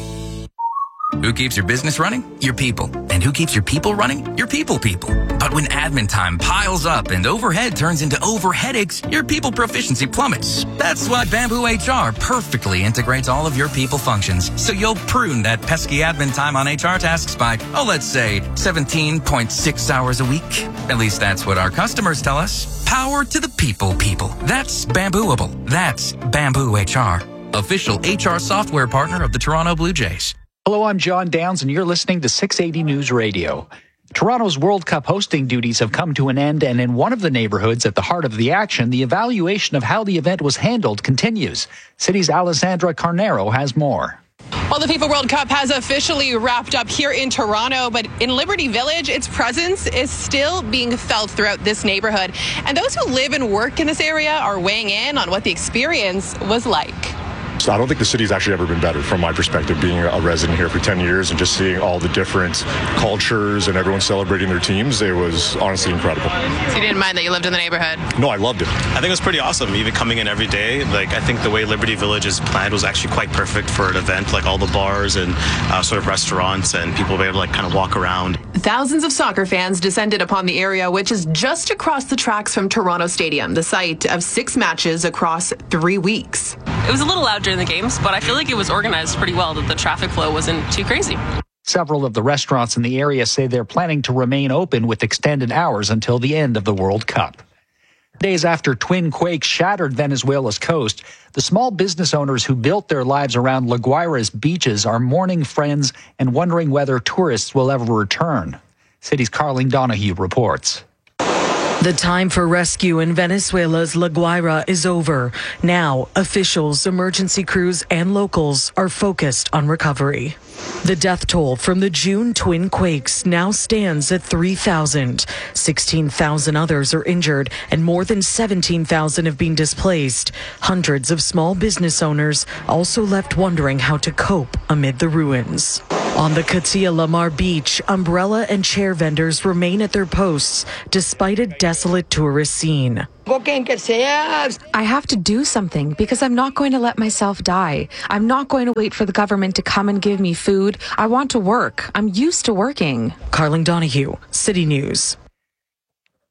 Who keeps your business running? Your people. And who keeps your people running? Your people people. But when admin time piles up and overhead turns into over headaches, your people proficiency plummets. That's why Bamboo H R perfectly integrates all of your people functions. So you'll prune that pesky admin time on H R tasks by, oh, let's say seventeen point six hours a week. At least that's what our customers tell us. Power to the people people. That's Bambooable. That's Bamboo H R. Official H R software partner of the Toronto Blue Jays. Hello, I'm John Downs, and you're listening to six eighty News Radio. Toronto's World Cup hosting duties have come to an end, and in one of the neighborhoods at the heart of the action, the evaluation of how the event was handled continues. City's Alessandra Carnero has more. Well, the FIFA World Cup has officially wrapped up here in Toronto, but in Liberty Village, its presence is still being felt throughout this neighborhood. And those who live and work in this area are weighing in on what the experience was like. I don't think the city's actually ever been better from my perspective, being a resident here for ten years and just seeing all the different cultures and everyone celebrating their teams. It was honestly incredible. So you didn't mind that you lived in the neighborhood? No, I loved it. I think it was pretty awesome, even coming in every day. Like, I think the way Liberty Village is planned was actually quite perfect for an event, like all the bars and uh, sort of restaurants, and people will be able to like kind of walk around. Thousands of soccer fans descended upon the area, which is just across the tracks from Toronto Stadium, the site of six matches across three weeks. It was a little loud during the games, but I feel like it was organized pretty well, that the traffic flow wasn't too crazy. Several of the restaurants in the area say they're planning to remain open with extended hours until the end of the World Cup. Days after twin quakes shattered Venezuela's coast, the small business owners who built their lives around La Guaira's beaches are mourning friends and wondering whether tourists will ever return. City's Carling Donahue reports. The time for rescue in Venezuela's La Guaira is over. Now, officials, emergency crews, and locals are focused on recovery. The death toll from the June twin quakes now stands at three thousand. sixteen thousand others are injured, and more than seventeen thousand have been displaced. Hundreds of small business owners also left wondering how to cope amid the ruins. On the Katia Lamar beach, umbrella and chair vendors remain at their posts despite a desolate tourist scene. I have to do something because I'm not going to let myself die. I'm not going to wait for the government to come and give me food. I want to work. I'm used to working. Carling Donahue, City News.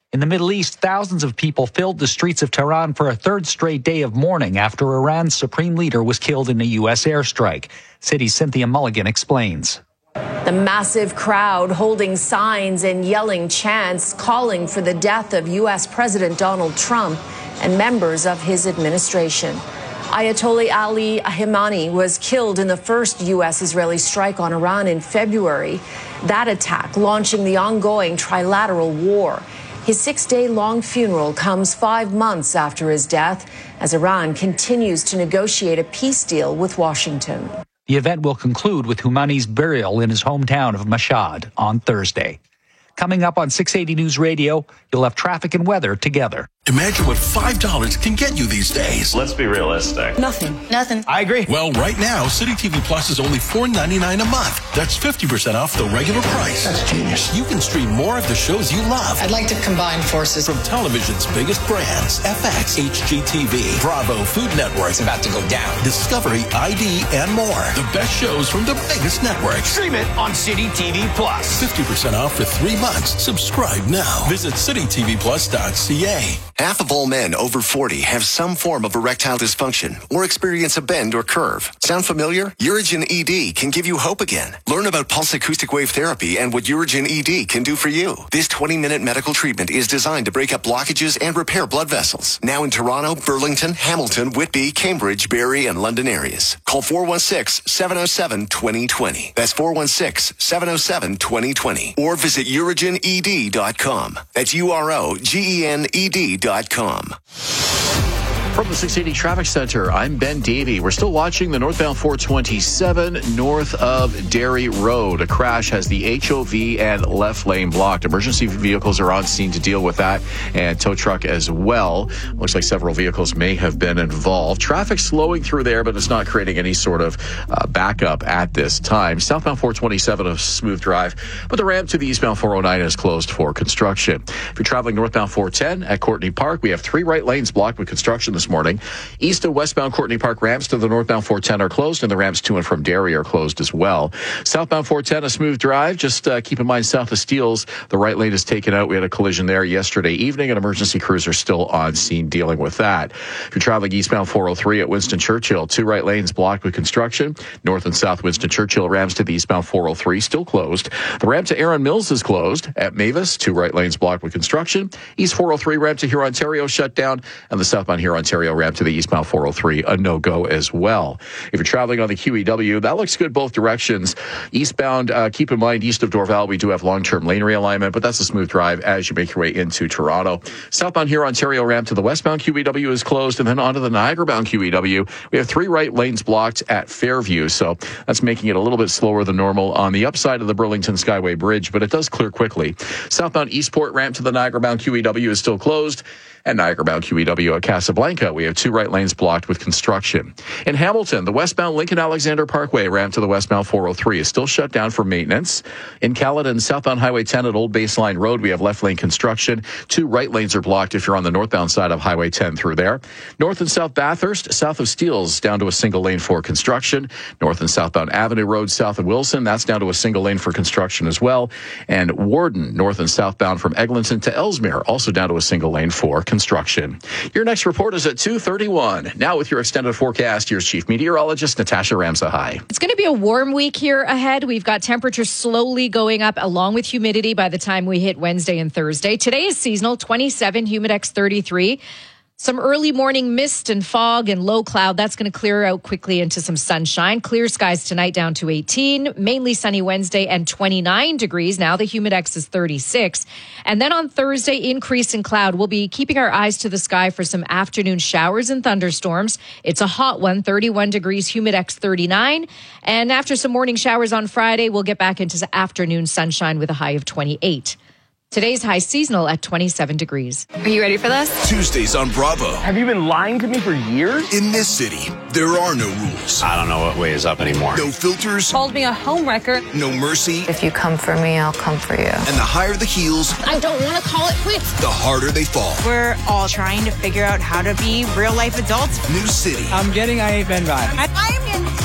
In the Middle East, thousands of people filled the streets of Tehran for a third straight day of mourning after Iran's supreme leader was killed in a U S airstrike. City's Cynthia Mulligan explains. The massive crowd holding signs and yelling chants calling for the death of U S President Donald Trump and members of his administration. Ayatollah Ali Khamenei was killed in the first U S-Israeli strike on Iran in February. That attack launching the ongoing trilateral war. His six-day-long funeral comes five months after his death as Iran continues to negotiate a peace deal with Washington. The event will conclude with Khamenei's burial in his hometown of Mashhad on Thursday. Coming up on six eighty News Radio, you'll have traffic and weather together. Imagine what five dollars can get you these days. Let's be realistic. Nothing. Nothing. I agree. Well, right now, City T V Plus is only four ninety-nine a month. That's fifty percent off the regular price. That's genius. You can stream more of the shows you love. I'd like to combine forces. From television's biggest brands, F X, H G T V, Bravo, Food Network. It's about to go down. Discovery, I D, and more. The best shows from the biggest networks. Stream it on City T V Plus. fifty percent off for three months. Subscribe now. Visit city t v plus dot c a. Half of all men over forty have some form of erectile dysfunction or experience a bend or curve. Sound familiar? Urigen E D can give you hope again. Learn about pulse acoustic wave therapy and what Urigen E D can do for you. This twenty-minute medical treatment is designed to break up blockages and repair blood vessels. Now in Toronto, Burlington, Hamilton, Whitby, Cambridge, Barrie, and London areas. Call four one six, seven oh seven, two oh two oh. That's four one six, seven oh seven, two oh two oh. Or visit urigen e d dot com. That's U R O G E N E D dot com. From the six eighty Traffic Center, I'm Ben Davey. We're still watching the northbound four twenty-seven north of Derry Road. A crash has the H O V and left lane blocked. Emergency vehicles are on scene to deal with that, and tow truck as well. Looks like several vehicles may have been involved. Traffic slowing through there, but it's not creating any sort of uh, backup at this time. Southbound four twenty-seven, a smooth drive, but the ramp to the eastbound four oh nine is closed for construction. If you're traveling northbound four ten at Courtney Park, we have three right lanes blocked with construction this morning. East and westbound Courtney Park ramps to the northbound four ten are closed, and the ramps to and from Derry are closed as well. Southbound four ten, a smooth drive. Just uh, keep in mind, south of Steeles, the right lane is taken out. We had a collision there yesterday evening, and emergency crews are still on scene dealing with that. If you're traveling eastbound four oh three at Winston Churchill, two right lanes blocked with construction. North and south Winston Churchill ramps to the eastbound four oh three still closed. The ramp to Aaron Mills is closed. At Mavis, two right lanes blocked with construction. East four oh three ramp to Huron Ontario shut down, and the southbound Huron Ontario ramp to the eastbound four oh three, a no-go as well. If you're traveling on the Q E W, that looks good both directions. Eastbound, uh, keep in mind, east of Dorval, we do have long-term lane realignment, but that's a smooth drive as you make your way into Toronto. Southbound Huron Ontario ramp to the westbound Q E W is closed, and then onto the Niagara-bound Q E W, we have three right lanes blocked at Fairview, so that's making it a little bit slower than normal on the upside of the Burlington Skyway Bridge, but it does clear quickly. Southbound Eastport ramp to the Niagara-bound Q E W is still closed. And Niagara-bound Q E W at Casablanca, we have two right lanes blocked with construction. In Hamilton, the westbound Lincoln-Alexander Parkway ramp to the westbound four oh three is still shut down for maintenance. In Caledon, southbound Highway ten at Old Baseline Road, we have left lane construction. Two right lanes are blocked if you're on the northbound side of Highway ten through there. North and south Bathurst, south of Steeles, down to a single lane for construction. North and southbound Avenue Road, south of Wilson, that's down to a single lane for construction as well. And Warden, north and southbound from Eglinton to Ellesmere, also down to a single lane for construction. Construction. Your next report is at two thirty-one. Now with your extended forecast, here's Chief Meteorologist Natasha Ramsahai. It's going to be a warm week here ahead. We've got temperatures slowly going up along with humidity by the time we hit Wednesday and Thursday. Today is seasonal, twenty-seven, Humidex thirty-three. Some early morning mist and fog and low cloud. That's going to clear out quickly into some sunshine. Clear skies tonight down to eighteen. Mainly sunny Wednesday and twenty-nine degrees. Now the Humidex is thirty-six. And then on Thursday, increase in cloud. We'll be keeping our eyes to the sky for some afternoon showers and thunderstorms. It's a hot one, thirty-one degrees, Humidex thirty-nine. And after some morning showers on Friday, we'll get back into afternoon sunshine with a high of twenty-eight. Today's high seasonal at twenty-seven degrees. Are you ready for this? Tuesdays on Bravo. Have you been lying to me for years? In this city, there are no rules. I don't know what way is up anymore. No filters. Called me a homewrecker. No mercy. If you come for me, I'll come for you. And the higher the heels, I don't want to call it quits. the harder they fall. We're all trying to figure out how to be real life adults. New City. I'm getting I Ain't Ben vibes. I'm in tears.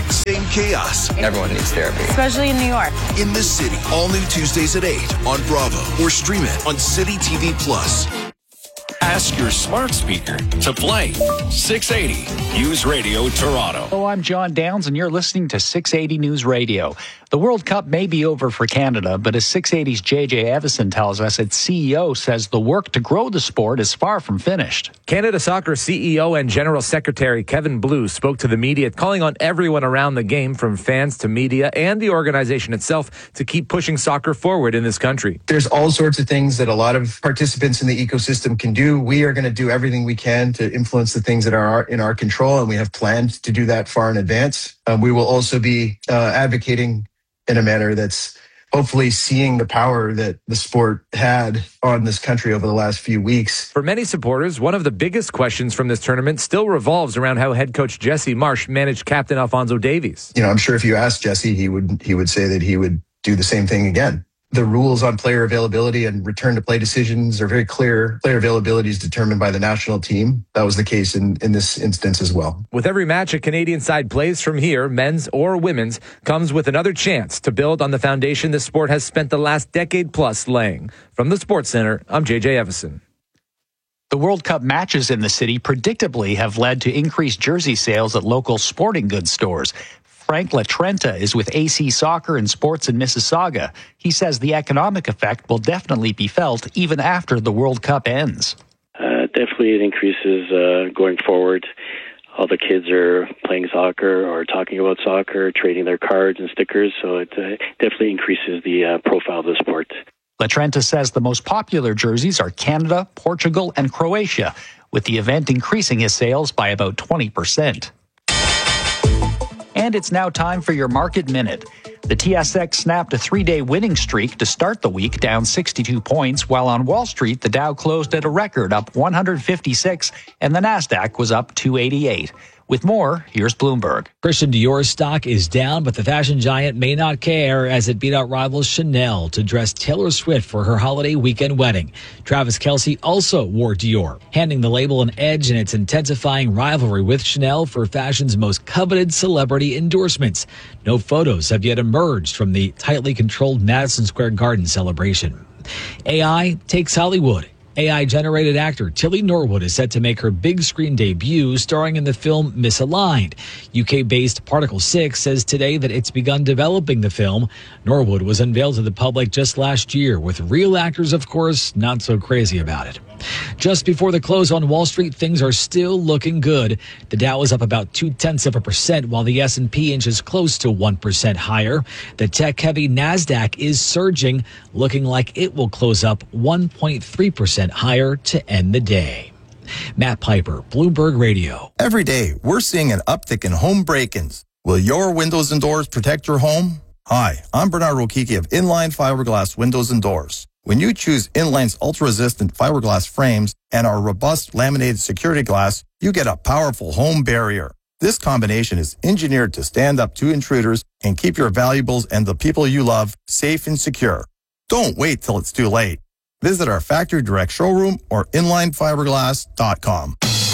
Same chaos. Everyone needs therapy. Especially in New York. In the city. All new Tuesdays at eight on Bravo. Or stream it on City T V Plus. Ask your smart speaker to play six eighty News Radio Toronto. Hello, I'm John Downs, and you're listening to six eighty News Radio. The World Cup may be over for Canada, but as six eighty's J J Evison tells us, its C E O says the work to grow the sport is far from finished. Canada Soccer C E O and General Secretary Kevin Blue spoke to the media, calling on everyone around the game, from fans to media and the organization itself, to keep pushing soccer forward in this country. There's all sorts of things that a lot of participants in the ecosystem can do. We are going to do everything we can to influence the things that are in our control, and we have planned to do that far in advance. Um, we will also be uh, advocating in a manner that's hopefully seeing the power that the sport had on this country over the last few weeks. For many supporters, one of the biggest questions from this tournament still revolves around how head coach Jesse Marsch managed captain Alphonso Davies. You know, I'm sure if you asked Jesse, he would he would say that he would do the same thing again. The rules on player availability and return to play decisions are very clear. Player availability is determined by the national team. That was the case in, in this instance as well. With every match a Canadian side plays from here, men's or women's, comes with another chance to build on the foundation the sport has spent the last decade plus laying. From the Sports Center, I'm J J Evison. The World Cup matches in the city predictably have led to increased jersey sales at local sporting goods stores. Frank LaTrenta is with A C Soccer and Sports in Mississauga. He says the economic effect will definitely be felt even after the World Cup ends. Uh, definitely it increases uh, going forward. All the kids are playing soccer or talking about soccer, trading their cards and stickers, so it uh, definitely increases the uh, profile of the sport. LaTrenta says the most popular jerseys are Canada, Portugal, and Croatia, with the event increasing his sales by about twenty percent. And it's now time for your Market Minute. The T S X snapped a three-day winning streak to start the week, down sixty-two points, while on Wall Street, the Dow closed at a record, up one hundred fifty-six, and the Nasdaq was up two eighty-eight. With more, here's Bloomberg. Christian Dior's stock is down, but the fashion giant may not care as it beat out rivals Chanel to dress Taylor Swift for her holiday weekend wedding. Travis Kelce also wore Dior, handing the label an edge in its intensifying rivalry with Chanel for fashion's most coveted celebrity endorsements. No photos have yet emerged from the tightly controlled Madison Square Garden celebration. A I takes Hollywood. A I-generated actor Tilly Norwood is set to make her big screen debut starring in the film Misaligned. U K-based Particle six says today that it's begun developing the film. Norwood was unveiled to the public just last year, with real actors, of course, not so crazy about it. Just before the close on Wall Street, things are still looking good. The Dow is up about two-tenths of a percent, while the S and P inches close to one percent higher. The tech-heavy Nasdaq is surging, looking like it will close up one point three percent higher to end the day. Matt Piper, Bloomberg Radio. Every day, we're seeing an uptick in home break-ins. Will your windows and doors protect your home? Hi, I'm Bernard Rokicki of Inline Fiberglass Windows and Doors. When you choose Inline's ultra-resistant fiberglass frames and our robust laminated security glass, you get a powerful home barrier. This combination is engineered to stand up to intruders and keep your valuables and the people you love safe and secure. Don't wait till it's too late. Visit our factory direct showroom or inline fiberglass dot com.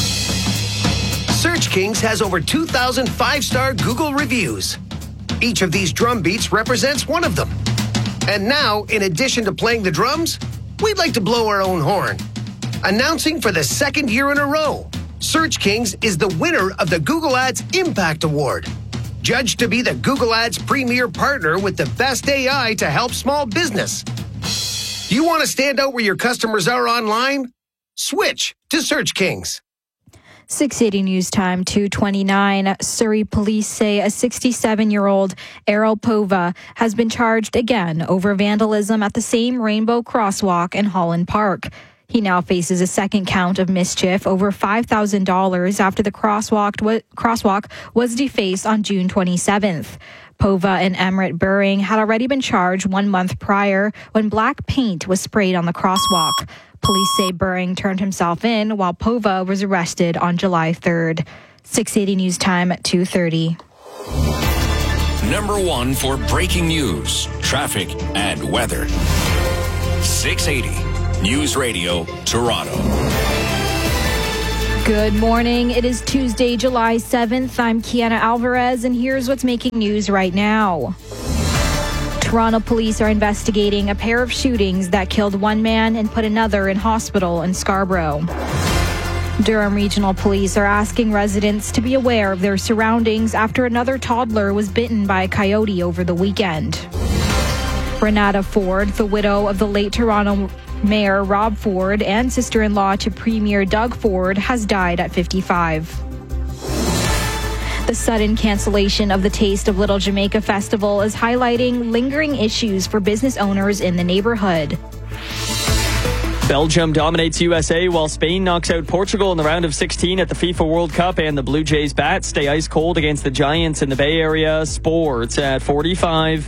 Search Kings has over two thousand five-star Google reviews. Each of these drum beats represents one of them. And now, in addition to playing the drums, we'd like to blow our own horn. Announcing for the second year in a row, Search Kings is the winner of the Google Ads Impact Award. Judged to be the Google Ads premier partner with the best A I to help small business. Do you want to stand out where your customers are online? Switch to Search Kings. six eighty News Time, two twenty-nine. Surrey police say a sixty-seven-year-old Errol Pova has been charged again over vandalism at the same Rainbow Crosswalk in Holland Park. He now faces a second count of mischief, over five thousand dollars after the crosswalk, crosswalk was defaced on June twenty-seventh. Pova and Emmerich Buring had already been charged one month prior when black paint was sprayed on the crosswalk. Police say Buring turned himself in while Pova was arrested on July third. six eighty News Time at two thirty. Number one for breaking news, traffic, and weather. six eighty News Radio, Toronto. Good morning. It is Tuesday, July seventh. I'm Kiana Alvarez, and here's what's making news right now. Toronto police are investigating a pair of shootings that killed one man and put another in hospital in Scarborough. Durham Regional Police are asking residents to be aware of their surroundings after another toddler was bitten by a coyote over the weekend. Renata Ford, the widow of the late Toronto Mayor Rob Ford and sister-in-law to Premier Doug Ford, has died at fifty-five. The sudden cancellation of the Taste of Little Jamaica Festival is highlighting lingering issues for business owners in the neighborhood. Belgium dominates U S A while Spain knocks out Portugal in the round of sixteen at the FIFA World Cup, and the Blue Jays bats stay ice cold against the Giants in the Bay Area. Sports at forty-five.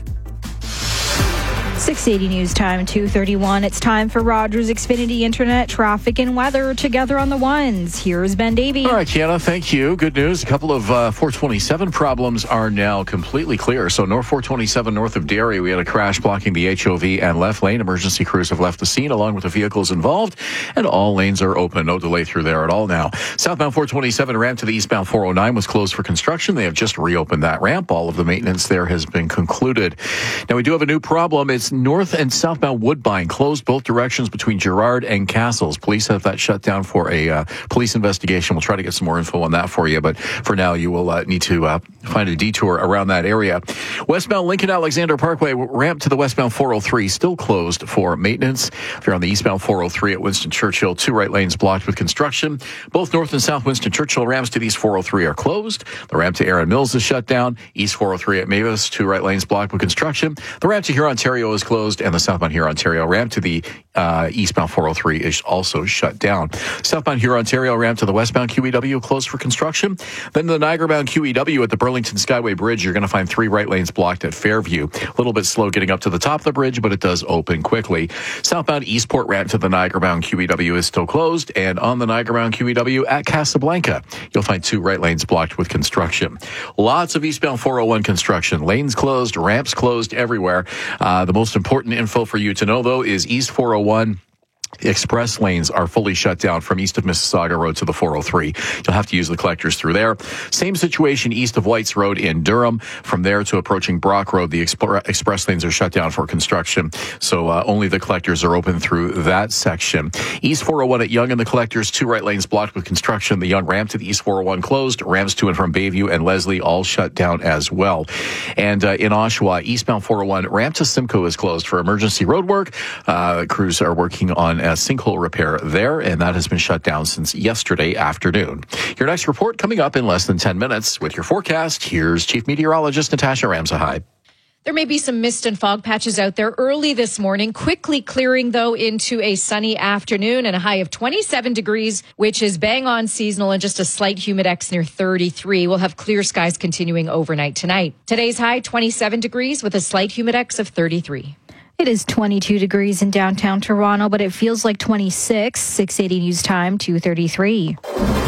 six eighty News Time, two thirty-one. It's time for Rogers Xfinity Internet traffic and weather together on the ones. Here's Ben Davey. All right, Kiana, thank you. Good news. A couple of uh, four twenty-seven problems are now completely clear. So North four twenty-seven north of Derry, we had a crash blocking the H O V and left lane. Emergency crews have left the scene along with the vehicles involved, and all lanes are open. No delay through there at all now. Southbound four twenty-seven ramp to the eastbound four oh nine was closed for construction. They have just reopened that ramp. All of the maintenance there has been concluded. Now, we do have a new problem. It's north and southbound Woodbine closed both directions between Girard and Castles. Police have that shut down for a uh, police investigation. We'll try to get some more info on that for you, but for now you will uh, need to uh, find a detour around that area. Westbound Lincoln Alexander Parkway ramp to the westbound four oh three still closed for maintenance. If you're on the eastbound four oh three at Winston Churchill, two right lanes blocked with construction. Both north and south Winston Churchill ramps to the east four oh three are closed. The ramp to Erin Mills is shut down. East four oh three at Mavis, two right lanes blocked with construction. The ramp to Huron Ontario is closed, and the southbound Huron Ontario ramp to the uh, eastbound four oh three is also shut down. Southbound Huron Ontario ramp to the westbound Q E W closed for construction. Then the Niagara-bound Q E W at the Burlington Skyway Bridge, you're going to find three right lanes blocked at Fairview. A little bit slow getting up to the top of the bridge, but it does open quickly. Southbound Eastport ramp to the Niagara-bound Q E W is still closed, and on the Niagara-bound Q E W at Casablanca, you'll find two right lanes blocked with construction. Lots of eastbound four oh one construction. Lanes closed, ramps closed everywhere. Uh, the most important info for you to know, though, is East four oh one. Express lanes are fully shut down from east of Mississauga Road to the four oh three. You'll have to use the collectors through there. Same situation east of Whites Road in Durham. From there to approaching Brock Road, the exp- express lanes are shut down for construction. So uh, only the collectors are open through that section. East four oh one at Yonge and the collectors, two right lanes blocked with construction. The Yonge ramp to the east four oh one closed. Ramps to and from Bayview and Leslie all shut down as well. And uh, in Oshawa, eastbound four oh one ramp to Simcoe is closed for emergency road work. Uh, crews are working on a sinkhole repair there, and that has been shut down since yesterday afternoon. Your next report coming up in less than ten minutes. With your forecast, here's Chief Meteorologist Natasha Ramsahide. There may be some mist and fog patches out there early this morning, quickly clearing, though, into a sunny afternoon and a high of twenty-seven degrees, which is bang on seasonal, and just a slight humidex near thirty-three. We'll have clear skies continuing overnight tonight. Today's high, twenty-seven degrees with a slight humidex of thirty-three. It is twenty-two degrees in downtown Toronto, but it feels like twenty-six. six eighty News Time, two thirty-three.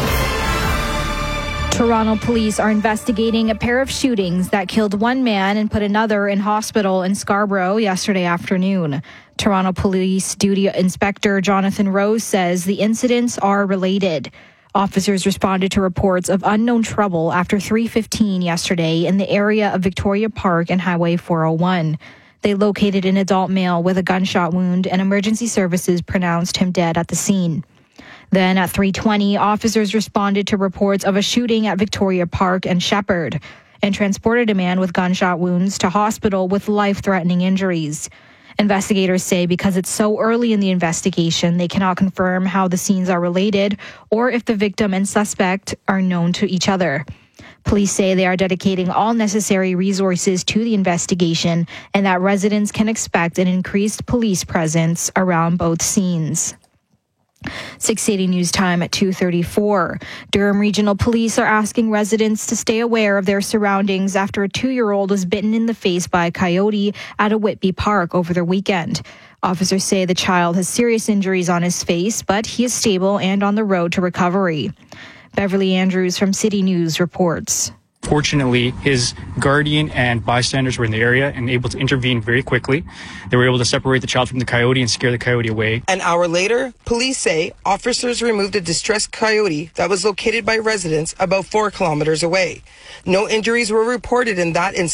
Toronto police are investigating a pair of shootings that killed one man and put another in hospital in Scarborough yesterday afternoon. Toronto Police Duty Inspector Jonathan Rose says the incidents are related. Officers responded to reports of unknown trouble after three fifteen yesterday in the area of Victoria Park and Highway four oh one. They located an adult male with a gunshot wound, and emergency services pronounced him dead at the scene. Then at three twenty, officers responded to reports of a shooting at Victoria Park and Shepherd and transported a man with gunshot wounds to hospital with life-threatening injuries. Investigators say because it's so early in the investigation, they cannot confirm how the scenes are related or if the victim and suspect are known to each other. Police say they are dedicating all necessary resources to the investigation and that residents can expect an increased police presence around both scenes. six eighty News Time at two thirty-four. Durham Regional Police are asking residents to stay aware of their surroundings after a two-year-old was bitten in the face by a coyote at a Whitby Park over the weekend. Officers say the child has serious injuries on his face, but he is stable and on the road to recovery. Beverly Andrews from City News reports. Fortunately, his guardian and bystanders were in the area and able to intervene very quickly. They were able to separate the child from the coyote and scare the coyote away. An hour later, police say officers removed a distressed coyote that was located by residents about four kilometers away. No injuries were reported in that incident.